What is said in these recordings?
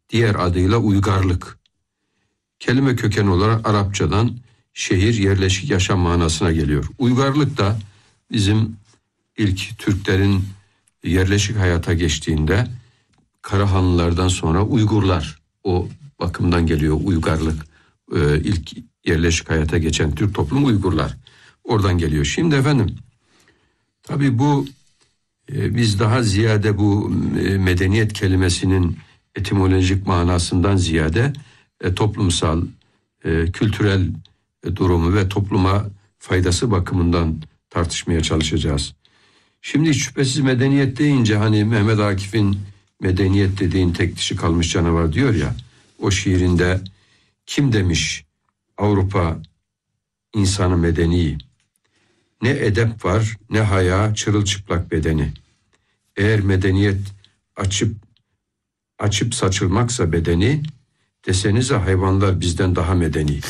diğer adıyla uygarlık. Kelime kökeni olarak Arapçadan şehir, yerleşik yaşam manasına geliyor. Uygarlık da bizim ilk Türklerin yerleşik hayata geçtiğinde Karahanlılardan sonra Uygurlar, o bakımdan geliyor uygarlık. İlk yerleşik hayata geçen Türk toplumu Uygurlar. Oradan geliyor. Şimdi efendim, tabii bu biz daha ziyade bu medeniyet kelimesinin etimolojik manasından ziyade toplumsal, kültürel durumu ve topluma faydası bakımından tartışmaya çalışacağız. Şimdi şüphesiz medeniyet deyince hani Mehmet Akif'in medeniyet dediğin tek dişi kalmış canavar diyor ya, o şiirinde kim demiş Avrupa insanı medeni, ne edep var ne haya çırılçıplak bedeni. Eğer medeniyet açıp saçılmaksa bedeni, desenize hayvanlar bizden daha medeni.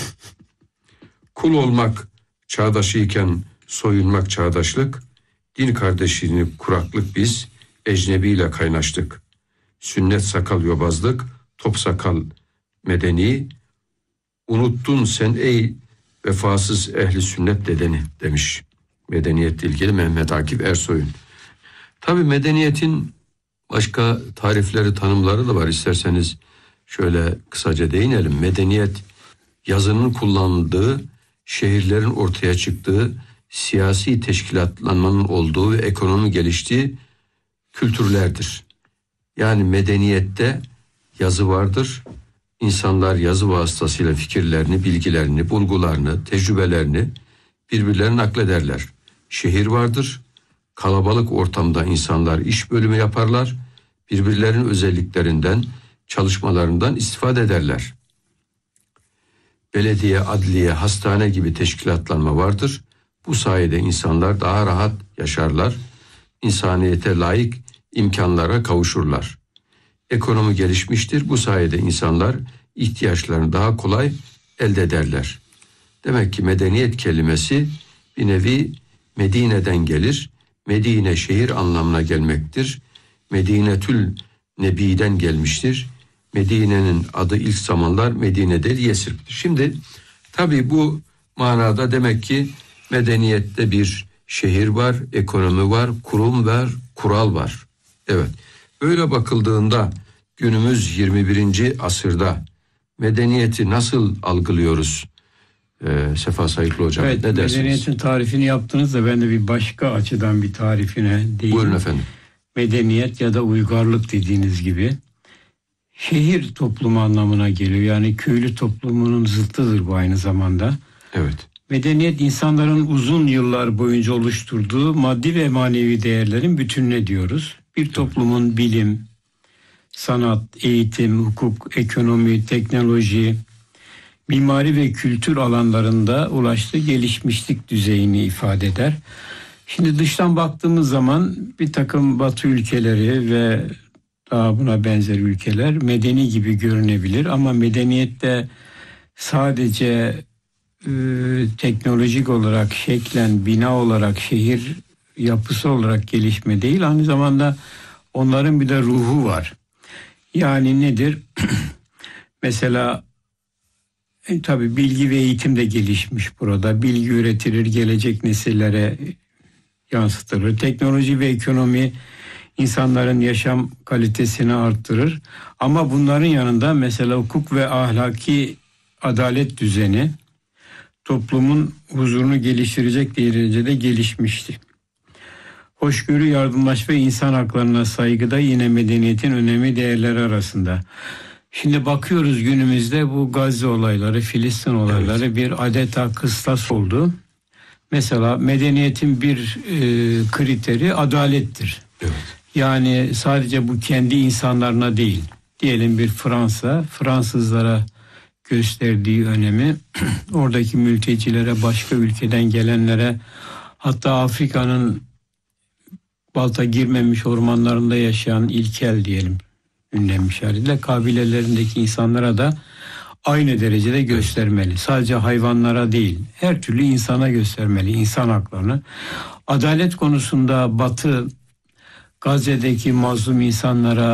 Kul olmak çağdaşıyken soyunmak çağdaşlık, din kardeşliğini kuraklık biz, ecnebiyle kaynaştık. Sünnet sakal yobazlık, top sakal medeni, unuttun sen ey vefasız ehli sünnet dedeni demiş. Medeniyetle ilgili Mehmet Akif Ersoy'un. Tabii medeniyetin başka tarifleri, tanımları da var. İsterseniz şöyle kısaca değinelim. Medeniyet, yazının kullanıldığı, şehirlerin ortaya çıktığı, siyasi teşkilatlanmanın olduğu ve ekonomi geliştiği kültürlerdir. Yani medeniyette yazı vardır. İnsanlar yazı vasıtasıyla fikirlerini, bilgilerini, bulgularını, tecrübelerini birbirlerine naklederler. Şehir vardır. Kalabalık ortamda insanlar iş bölümü yaparlar. Birbirlerinin özelliklerinden, çalışmalarından istifade ederler. Belediye, adliye, hastane gibi teşkilatlanma vardır. Bu sayede insanlar daha rahat yaşarlar. İnsaniyete layık imkanlara kavuşurlar. Ekonomi gelişmiştir. Bu sayede insanlar ihtiyaçlarını daha kolay elde ederler. Demek ki medeniyet kelimesi bir nevi Medine'den gelir. Medine şehir anlamına gelmektir. Medinetül Nebi'den gelmiştir. Medine'nin adı ilk zamanlar Medine değil Yesrib'dir. Şimdi tabii bu manada demek ki medeniyette bir şehir var, ekonomi var, kurum var, kural var. Evet. Böyle bakıldığında günümüz 21. asırda medeniyeti nasıl algılıyoruz? Sefa Sayıklı Hocam, evet, ne dersiniz? Medeniyetin tarifini yaptınız da ben de bir başka açıdan bir tarifine değineyim. Buyurun efendim. Medeniyet ya da uygarlık dediğiniz gibi şehir toplumu anlamına geliyor. Yani köylü toplumunun zıttıdır bu aynı zamanda. Evet. Medeniyet insanların uzun yıllar boyunca oluşturduğu maddi ve manevi değerlerin bütününe diyoruz. Bir toplumun bilim, sanat, eğitim, hukuk, ekonomi, teknoloji, mimari ve kültür alanlarında ulaştığı gelişmişlik düzeyini ifade eder. Şimdi dıştan baktığımız zaman bir takım Batı ülkeleri ve daha buna benzer ülkeler medeni gibi görünebilir ama medeniyette sadece teknolojik olarak, şeklen, bina olarak, şehir yapısı olarak gelişme değil, aynı zamanda onların bir de ruhu var. Yani nedir? Mesela tabii bilgi ve eğitim de gelişmiş burada. Bilgi üretilir, gelecek nesillere yansıtılır. Teknoloji ve ekonomi insanların yaşam kalitesini arttırır. Ama bunların yanında mesela hukuk ve ahlaki adalet düzeni toplumun huzurunu geliştirecek derecede gelişmişti. Hoşgörü, yardımlaşma ve insan haklarına saygı da yine medeniyetin önemli değerleri arasında. Şimdi bakıyoruz günümüzde bu Gazze olayları, Filistin olayları evet, bir adeta kıstas oldu. Mesela medeniyetin bir kriteri adalettir. Evet. Yani sadece bu kendi insanlarına değil. Diyelim bir Fransızlara gösterdiği önemi oradaki mültecilere, başka ülkeden gelenlere, hatta Afrika'nın balta girmemiş ormanlarında yaşayan ilkel diyelim ünlem işaretiyle kabilelerindeki insanlara da aynı derecede göstermeli. Sadece hayvanlara değil, her türlü insana göstermeli insan haklarını. Adalet konusunda Batı Gazze'deki mazlum insanlara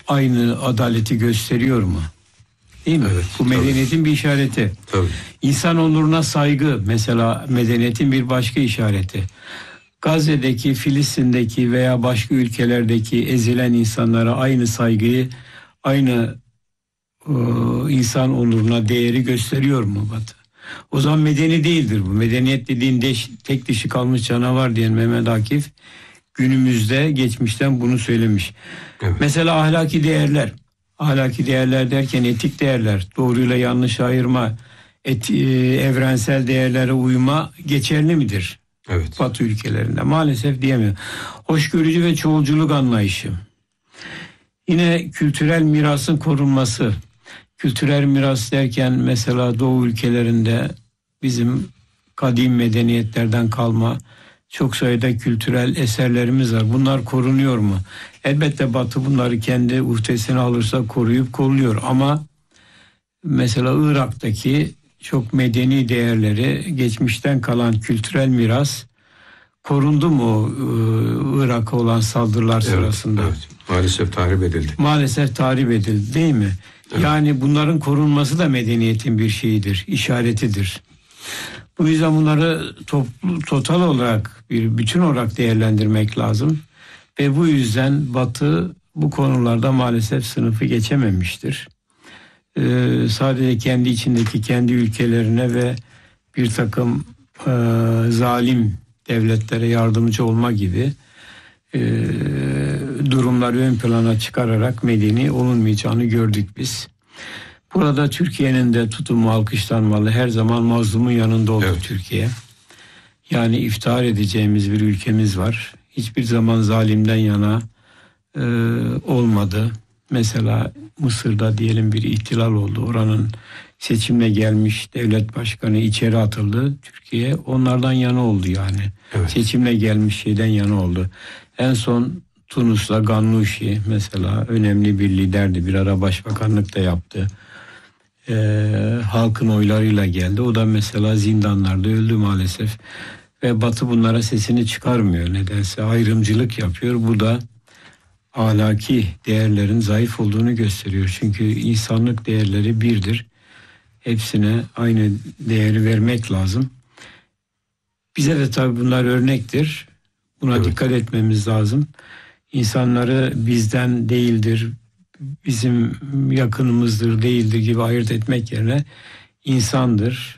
aynı adaleti gösteriyor mu? Değil mi? Evet, bu medeniyetin bir işareti. Tabii. İnsan onuruna saygı mesela medeniyetin bir başka işareti. Gazze'deki, Filistin'deki veya başka ülkelerdeki ezilen insanlara aynı saygıyı, aynı insan onuruna değeri gösteriyor mu Batı? O zaman medeni değildir bu. Medeniyet dediğin tek dişi kalmış canavar diyen Mehmet Akif günümüzde, geçmişten bunu söylemiş. Evet. Mesela ahlaki değerler. Ahlaki değerler derken etik değerler, doğruyla yanlış ayırma, evrensel değerlere uyma geçerli midir? Evet. Batı ülkelerinde maalesef diyemiyor. Hoşgörücü ve çoğulculuk anlayışı. Yine kültürel mirasın korunması. Kültürel miras derken mesela Doğu ülkelerinde bizim kadim medeniyetlerden kalma çok sayıda kültürel eserlerimiz var. Bunlar korunuyor mu? Elbette Batı bunları kendi uhdesine alırsa koruyup kolluyor ama mesela Irak'taki çok medeni değerleri, geçmişten kalan kültürel miras korundu mu Irak'a olan saldırılar sırasında? Evet. Maalesef tahrip edildi. Maalesef tahrip edildi değil mi? Evet. Yani bunların korunması da medeniyetin bir şeyidir, işaretidir. Bu yüzden bunları total olarak, bir bütün olarak değerlendirmek lazım. Ve bu yüzden Batı bu konularda maalesef sınıfı geçememiştir. Sadece kendi içindeki kendi ülkelerine ve bir takım zalim devletlere yardımcı olma gibi durumları ön plana çıkararak medeni olunmayacağını gördük biz. Burada Türkiye'nin de tutumu alkışlanmalı. Her zaman mazlumun yanında oldu evet. Türkiye. Yani iftihar edeceğimiz bir ülkemiz var. Hiçbir zaman zalimden yana olmadı. Mesela Mısır'da diyelim bir ihtilal oldu. Oranın seçimle gelmiş devlet başkanı içeri atıldı. Türkiye onlardan yana oldu yani. Evet. Seçimle gelmiş şeyden yana oldu. En son Tunus'la Gannouchi mesela önemli bir liderdi. Bir ara başbakanlık da yaptı. Halkın oylarıyla geldi. O da mesela zindanlarda öldü maalesef. Ve Batı bunlara sesini çıkarmıyor nedense. Ayrımcılık yapıyor. Bu da ahlaki değerlerin zayıf olduğunu gösteriyor. Çünkü insanlık değerleri birdir. Hepsine aynı değeri vermek lazım. Bize de tabii bunlar örnektir. Buna evet. Dikkat etmemiz lazım. İnsanları bizden değildir, bizim yakınımızdır, değildir gibi ayırt etmek yerine insandır.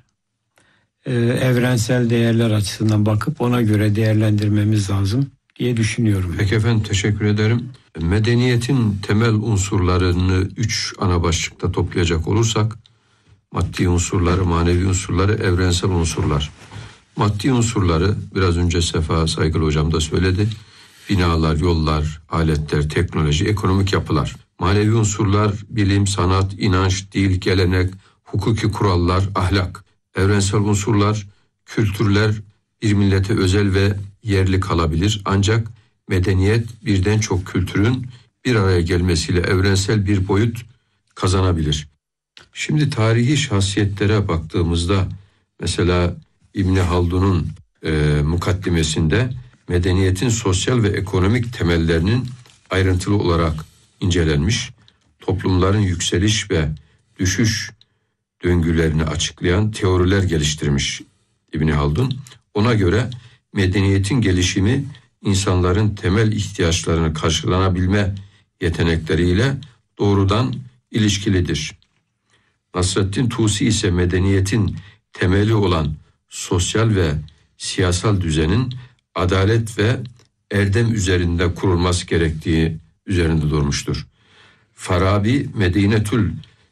Evrensel değerler açısından bakıp ona göre değerlendirmemiz lazım diye düşünüyorum. Peki efendim, teşekkür ederim. Medeniyetin temel unsurlarını 3 ana başlıkta toplayacak olursak, maddi unsurları, manevi unsurları, evrensel unsurlar. Maddi unsurları biraz önce Sefa Saygılı hocam da söyledi. Binalar, yollar, aletler, teknoloji, ekonomik yapılar. Manevi unsurlar, bilim, sanat, inanç, dil, gelenek, hukuki kurallar, ahlak. Evrensel unsurlar, kültürler bir millete özel ve yerli kalabilir. Ancak medeniyet birden çok kültürün bir araya gelmesiyle evrensel bir boyut kazanabilir. Şimdi tarihi şahsiyetlere baktığımızda mesela İbni Haldun'un mukaddimesinde medeniyetin sosyal ve ekonomik temellerinin ayrıntılı olarak incelenmiş, toplumların yükseliş ve düşüş döngülerini açıklayan teoriler geliştirmiş İbni Haldun. Ona göre medeniyetin gelişimi insanların temel ihtiyaçlarını karşılanabilme yetenekleriyle doğrudan ilişkilidir. Nasreddin Tusi ise medeniyetin temeli olan sosyal ve siyasal düzenin adalet ve erdem üzerinde kurulması gerektiği üzerinde durmuştur. Farabi Medinetül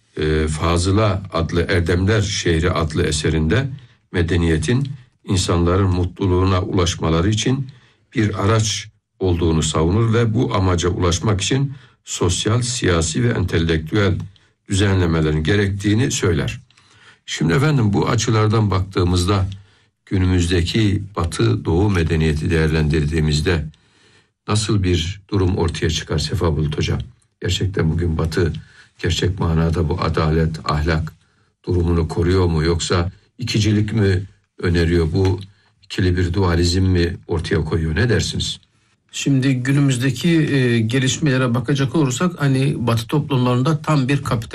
Fazıla adlı Erdemler Şehri adlı eserinde medeniyetin insanların mutluluğuna ulaşmaları için bir araç olduğunu savunur ve bu amaca ulaşmak için sosyal, siyasi ve entelektüel düzenlemelerin gerektiğini söyler. Şimdi efendim, bu açılardan baktığımızda günümüzdeki Batı Doğu medeniyeti değerlendirdiğimizde nasıl bir durum ortaya çıkar Sefa Bulut Hocam? Gerçekten bugün Batı gerçek manada bu adalet, ahlak durumunu koruyor mu, yoksa ikicilik mi öneriyor, bu ikili bir dualizm mi ortaya koyuyor? Ne dersiniz? Şimdi günümüzdeki gelişmelere bakacak olursak hani Batı toplumlarında tam bir kapital